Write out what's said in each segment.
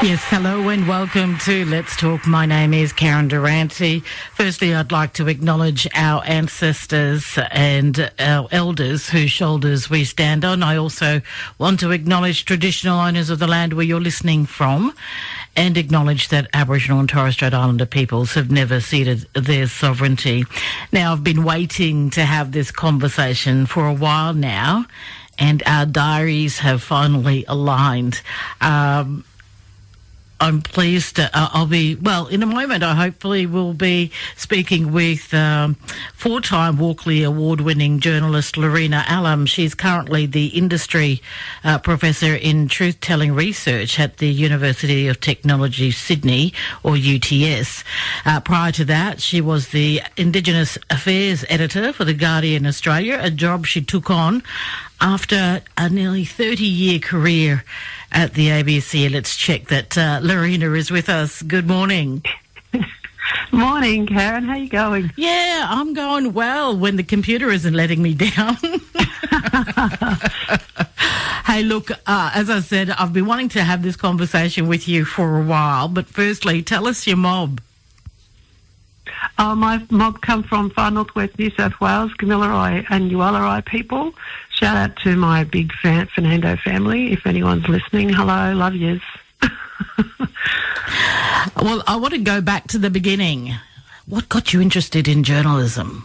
Yes, hello and welcome to Let's Talk. My name is Karen Durante. Firstly, I'd like to acknowledge our ancestors and our elders whose shoulders we stand on. I also want to acknowledge traditional owners of the land where you're listening from and acknowledge that Aboriginal and Torres Strait Islander peoples have never ceded their sovereignty. Now, I've been waiting to have this conversation for a while now, and our diaries have finally aligned. I'm pleased I'll be, in a moment I hopefully will be speaking with four-time Walkley Award-winning journalist Lorena Allam. She's currently the industry professor in truth-telling research at the University of Technology Sydney, or UTS. Prior to that, she was the Indigenous Affairs editor for The Guardian Australia, a job she took on after a nearly 30-year career at the ABC. Let's check that Lorena is with us. Good morning. Morning, Karen. How are you going? Yeah, I'm going well when the computer isn't letting me down. Hey, look, as I said, I've been wanting to have this conversation with you for a while, but firstly, tell us your mob. My mob come from far northwest New South Wales, Gamilaroi and Ullarai people. Shout out to my big Fernando family. If anyone's listening, hello, love yous. Well, I want to go back to the beginning. What got you interested in journalism?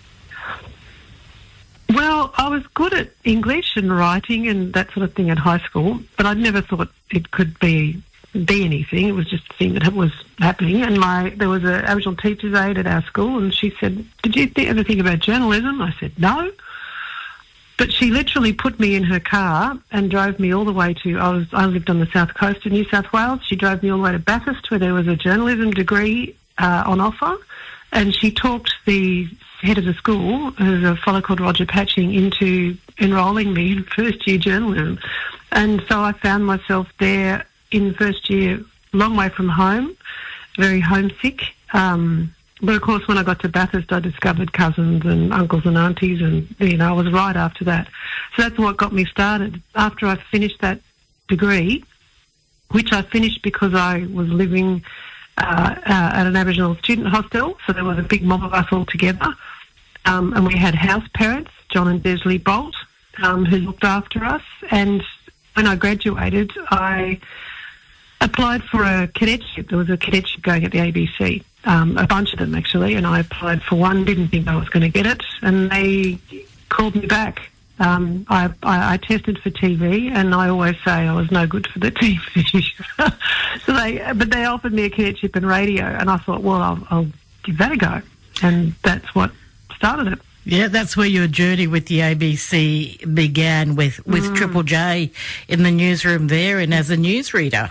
Well, I was good at English and writing and that sort of thing at high school, but I never thought it could be anything. It was just a thing that was happening. And there was an Aboriginal teacher's aide at our school, and she said, "Did you ever think about journalism?" I said, "No." But she literally put me in her car and drove me all the way to, I lived on the south coast of New South Wales. She drove me all the way to Bathurst, where there was a journalism degree on offer. And she talked the head of the school, who's a fellow called Roger Patching, into enrolling me in first year journalism. And so I found myself there in first year, long way from home, very homesick. But of course, when I got to Bathurst, I discovered cousins and uncles and aunties, and I was right after that. So that's what got me started. After I finished that degree, which I finished because I was living at an Aboriginal student hostel, so there was a big mob of us all together, and we had house parents, John and Desley Bolt, who looked after us. And when I graduated, I applied for a cadetship. There was a cadetship going at the ABC, a bunch of them actually, and I applied for one, didn't think I was going to get it, and they called me back. I tested for TV, and I always say I was no good for the TV. But they offered me a cadetship in radio, and I thought, well, I'll give that a go, and that's what started it. Yeah, that's where your journey with the ABC began, with Triple J in the newsroom there and as a newsreader.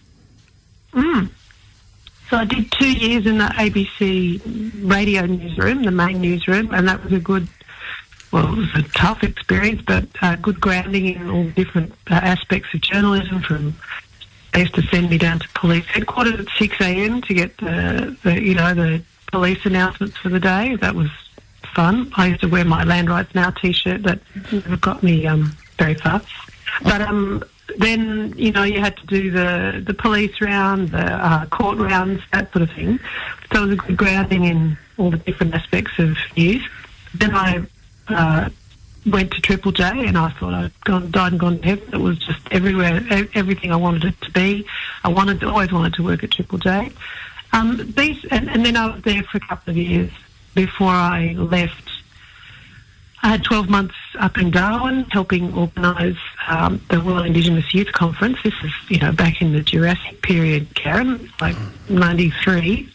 So I did 2 years in the ABC radio newsroom, the main newsroom, and that was it was a tough experience, but good grounding in all different aspects of journalism. They used to send me down to police headquarters at 6 a.m. to get the police announcements for the day. That was fun. I used to wear my Land Rights Now T-shirt. That never got me very far. But then, you had to do the police round, the court rounds, that sort of thing. So it was a good grounding in all the different aspects of news. Then I went to Triple J, and I thought I'd died and gone to heaven. It was just everywhere, everything I wanted it to be. I always wanted to work at Triple J. And then I was there for a couple of years before I left. I had 12 months up in Darwin helping organise the World Indigenous Youth Conference. This is, back in the Jurassic period, Karen, like 93,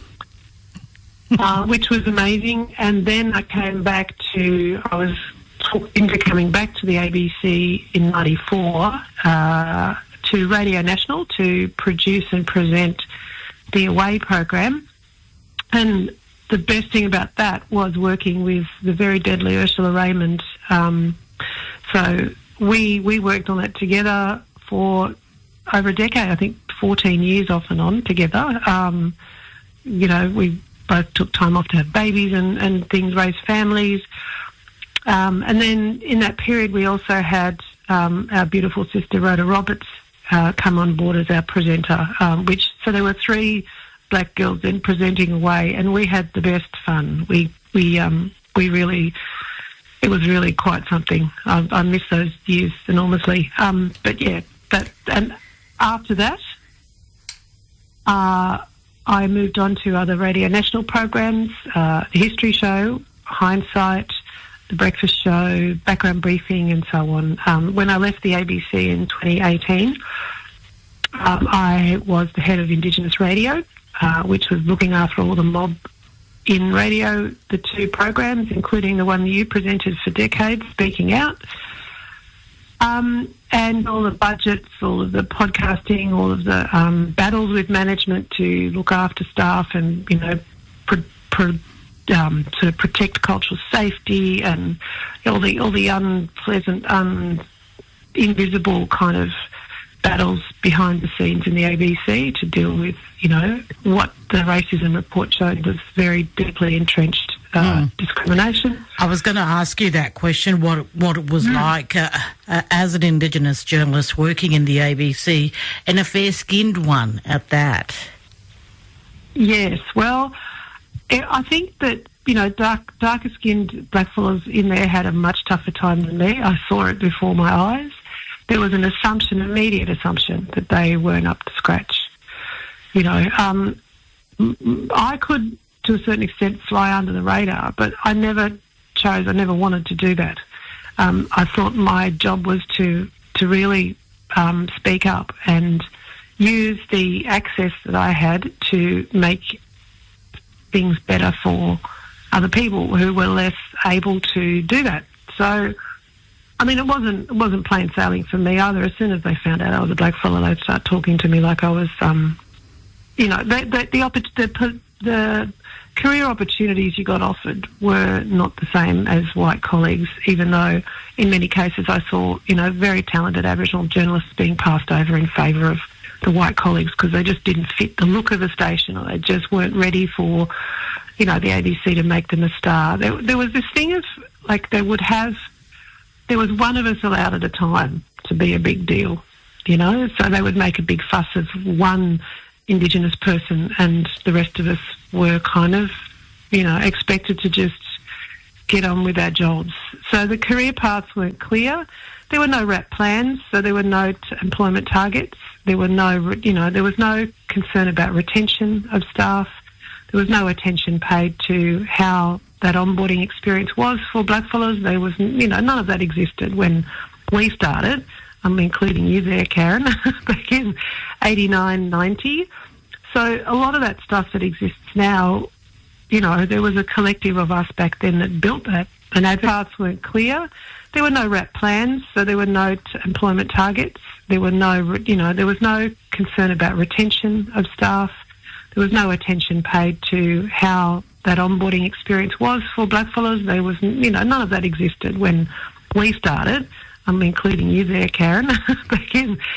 which was amazing. And then I was talked into coming back to the ABC in 94 to Radio National to produce and present the Away program. And the best thing about that was working with the very deadly Ursula Raymond. So we worked on that together for over a decade, I think 14 years off and on together. We both took time off to have babies and things, raise families. And then in that period we also had our beautiful sister Rhoda Roberts come on board as our presenter, so there were 3 black girls then presenting away, and we had the best fun. We really, it was really quite something. I miss those years enormously. But yeah, and after that, I moved on to other Radio National programs, the History Show, Hindsight, The Breakfast Show, Background Briefing, and so on. When I left the ABC in 2018, I was the head of Indigenous Radio, which was looking after all the mob in radio, the 2 programs, including the one that you presented for decades, Speaking Out, and all the budgets, all of the podcasting, all of the battles with management to look after staff and, you know, sort of protect cultural safety and all the unpleasant, invisible kind of battles behind the scenes in the ABC to deal with, you know, what the racism report showed was very deeply entrenched discrimination. I was going to ask you that question, what it was like as an Indigenous journalist working in the ABC, and a fair-skinned one at that. Yes, well, I think that, you know, darker-skinned blackfellas in there had a much tougher time than me. I saw it before my eyes. There was an immediate assumption that they weren't up to scratch. You know, I could, to a certain extent, fly under the radar, but I never wanted to do that. I thought my job was to really speak up and use the access that I had to make things better for other people who were less able to do that. So, I mean, it wasn't plain sailing for me either. As soon as they found out I was a black fella, they'd start talking to me like I was, you know, the career opportunities you got offered were not the same as white colleagues, even though in many cases I saw, you know, very talented Aboriginal journalists being passed over in favour of the white colleagues because they just didn't fit the look of the station, or they just weren't ready for, you know, the ABC to make them a star. There was this thing of, like, there was one of us allowed at a time to be a big deal, you know, so they would make a big fuss of one Indigenous person and the rest of us were kind of, you know, expected to just get on with our jobs. So the career paths weren't clear. There were no RAP plans, so there were no employment targets. There were no, you know, there was no concern about retention of staff. There was no attention paid to how that onboarding experience was for blackfellas. There was, you know, none of that existed when we started. I'm including you there, Karen, back in 89, 90. So a lot of that stuff that exists now, you know, there was a collective of us back then that built that, and our paths weren't clear. There were no RAP plans, so there were no employment targets. There were no, you know, there was no concern about retention of staff. There was no attention paid to how that onboarding experience was for blackfellas. There was, you know, none of that existed when we started. I'm including you there, Karen, back in